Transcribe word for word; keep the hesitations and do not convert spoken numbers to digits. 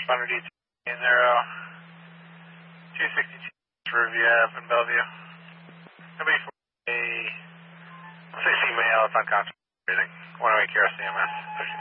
responder D two zero two sixty-two for review up in Bellevue. Nobody for a, let's say female, it's unconscious breathing. one oh eight K R C M S.